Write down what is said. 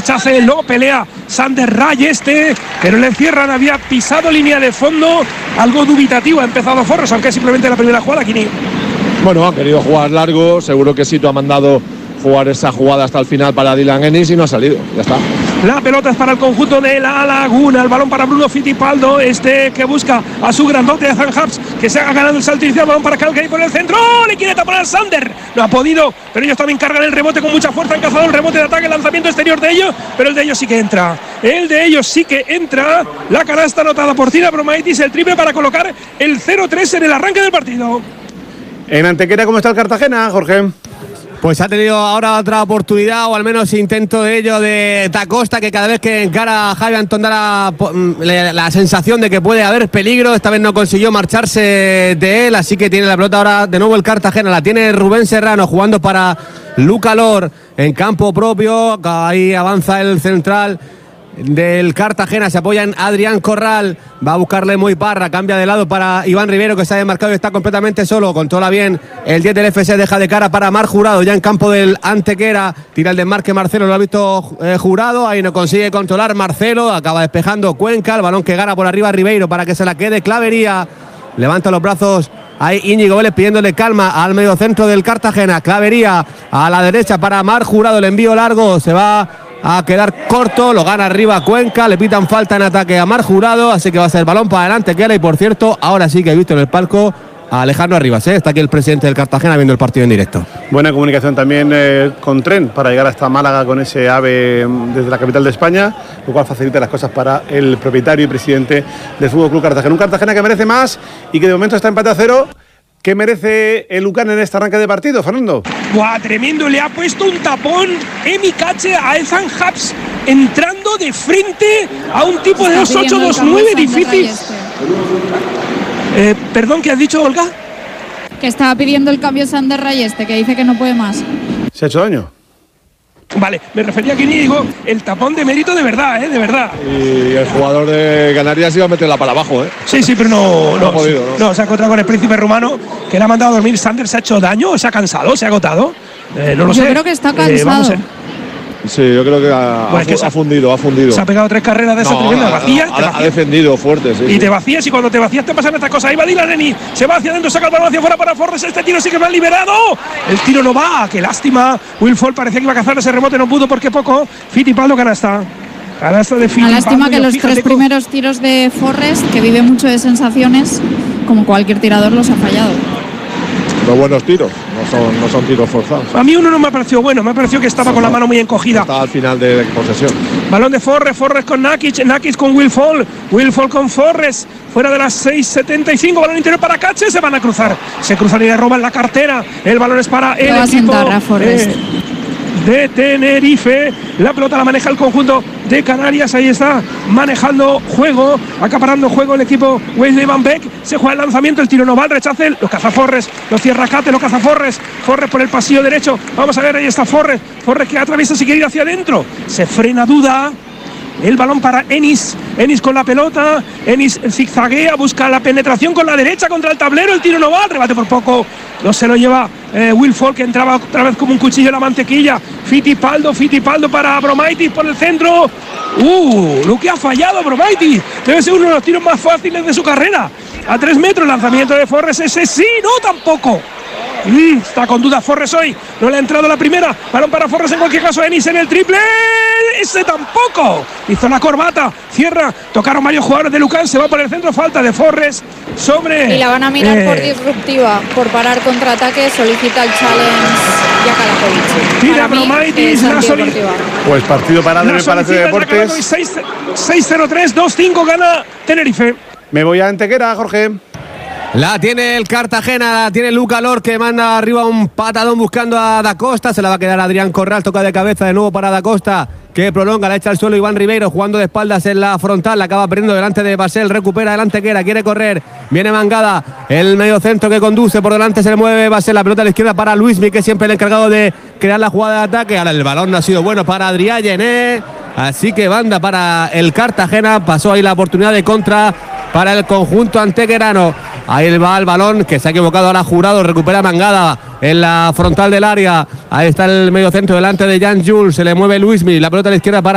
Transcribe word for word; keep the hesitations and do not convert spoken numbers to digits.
rechace, lo pelea Sander Rayeste, pero le cierran, había pisado línea de fondo, algo dubitativo ha empezado Forres, aunque es simplemente la primera jugada, Kini. Bueno, han querido jugar largo, seguro que Sito ha mandado jugar esa jugada hasta el final para Dylan Ennis y no ha salido, ya está. La pelota es para el conjunto de La Laguna, el balón para Bruno Fittipaldo, este que busca a su grandote Ethan Haps, que se ha ganado el salto inicial, balón para Calgary por el centro, ¡oh! Le quiere tapar a Sander, no ha podido, pero ellos también cargan el rebote con mucha fuerza, han cazado el rebote de ataque, el lanzamiento exterior de ellos, pero el de ellos sí que entra, el de ellos sí que entra, la canasta anotada por Tina Abromaitis, el triple para colocar el cero tres en el arranque del partido. En Antequera, ¿cómo está el Cartagena, Jorge? Pues ha tenido ahora otra oportunidad, o al menos intento de ello, de Da Costa, que cada vez que encara a Javi Antón da la, la, la sensación de que puede haber peligro. Esta vez no consiguió marcharse de él, así que tiene la pelota ahora de nuevo el Cartagena. La tiene Rubén Serrano jugando para Luca Lor en campo propio. Ahí avanza el central del Cartagena, se apoya en Adrián Corral, va a buscarle muy Parra, cambia de lado para Iván Rivero, que se ha desmarcado y está completamente solo, controla bien el diez del F C, deja de cara para Mar Jurado, ya en campo del Antequera, tira el desmarque Marcelo, lo ha visto eh, Jurado, ahí no consigue controlar Marcelo, acaba despejando Cuenca, el balón que gana por arriba Ribeiro para que se la quede Clavería, levanta los brazos. Hay Íñigo Vélez pidiéndole calma al mediocentro del Cartagena, Clavería a la derecha para Mar Jurado, el envío largo se va a quedar corto, lo gana arriba Cuenca, le pitan falta en ataque a Mar Jurado, así que va a ser balón para adelante, Kela, y por cierto, ahora sí que he visto en el palco a Alejandro Arribas, ¿eh? Está aquí el presidente del Cartagena viendo el partido en directo. Buena comunicación también eh, con tren para llegar hasta Málaga con ese AVE desde la capital de España, lo cual facilita las cosas para el propietario y presidente del Fútbol Club Cartagena. Un Cartagena que merece más y que de momento está empate a cero. ¿Qué merece el Lucan en este arranque de partido, Fernando? Buah, tremendo, le ha puesto un tapón Emi Cache a Ethan Haps, entrando de frente a un tipo de dos ocho dos nueve difícil. Eh, perdón, ¿qué has dicho, Olga? Que estaba pidiendo el cambio Sander Rayeste, que dice que no puede más. ¿Se ha hecho daño? Vale, me refería a que ni digo el tapón de mérito de verdad, ¿eh? De verdad. Y el jugador de Canarias iba a meterla para abajo, ¿eh? Sí, sí, pero no, no, no, ha podido, no. no se ha encontrado con el príncipe rumano, que le ha mandado a dormir. Sander se ha hecho daño, se ha cansado, se ha agotado. Eh, no lo Yo sé. creo que está Eh, cansado. vamos a- Sí, yo creo que ha, Pues es que ha, se ha- ha fundido, ha fundido. Se ha pegado tres carreras de esas No, tremendas, ha, vacías, te ha, ha vacías. defendido fuerte, sí. Y sí. te vacías, y cuando te vacías te pasan estas cosas. Ahí va Dylan Ennis, se va hacia adentro, saca el balón hacia afuera para Forres. Este tiro sí que me ha liberado. El tiro no va, qué lástima. Will Fall parecía que iba a cazar ese rebote, no pudo porque poco. Fittipaldo canasta. Canasta de Fittipaldo. Una lástima que yo, los fíjate tres cómo- primeros tiros de Forres, que vive mucho de sensaciones, como cualquier tirador, los ha fallado. Los buenos tiros, no son, no son tiros forzados. A mí uno no me ha parecido bueno, me ha parecido que estaba con la mano muy encogida. Está al final de posesión. Balón de Forres, Forres con Nakic, Nakic con Will Fall, Will Fall con Forres, fuera de las seis setenta y cinco, balón interior para Cache, se van a cruzar, se cruzan y le roban la cartera, el balón es para el Lo va a equipo sentar a Forres. eh, de Tenerife, la pelota la maneja el conjunto de Canarias, ahí está, manejando juego, acaparando juego el equipo Wesley Van Beek, se juega el lanzamiento, el tiro no va, el rechace, lo caza Forres, lo cierra Cate, lo caza Forres, Forres por el pasillo derecho, vamos a ver, ahí está Forres, Forres que atraviesa si quiere ir hacia adentro, se frena duda. El balón para Ennis, Ennis con la pelota, Ennis zigzaguea, busca la penetración con la derecha contra el tablero, el tiro no va, el rebate por poco, no se lo lleva eh, Will Fall, que entraba otra vez como un cuchillo en la mantequilla. Fittipaldo, Fittipaldo para Abromaitis por el centro. Uh, lo que ha fallado Abromaitis, debe ser uno de los tiros más fáciles de su carrera. A tres metros, lanzamiento de Forres, ese sí, no tampoco. Mm, está con duda Forres hoy, no le ha entrado la primera, balón para Forres en cualquier caso, Ennis en el triple, ese tampoco, hizo la corbata, cierra, tocaron varios jugadores de Lucan, se va por el centro, falta de Forres sobre… Y la van a mirar eh, por disruptiva, por parar contraataque, solicita el challenge Jakalakovic. Tira Para mí, Abromaitis, es la soli- antideportiva. Pues partido parado en la el Palacio de solicita Deportes. seis cero tres, dos cinco gana Tenerife. Me voy a Antequera, Jorge. La tiene el Cartagena, la tiene Luca Lor, que manda arriba un patadón buscando a Da Costa. Se la va a quedar Adrián Corral, toca de cabeza de nuevo para Da Costa, que prolonga, la echa al suelo Iván Ribeiro, jugando de espaldas en la frontal, la acaba perdiendo delante de Basel, recupera el Antequera, quiere correr, viene Mangada, el medio centro que conduce, por delante se le mueve Basel, la pelota a la izquierda para Luismi, que es siempre el encargado de crear la jugada de ataque. Ahora el balón no ha sido bueno para Adrián Yené, así que banda para el Cartagena, pasó ahí la oportunidad de contra para el conjunto antequerano. Ahí va el balón, que se ha equivocado ahora Jurado, recupera Mangada en la frontal del área. Ahí está el medio centro delante de Jan Jules, se le mueve Luismi, la pelota a la izquierda para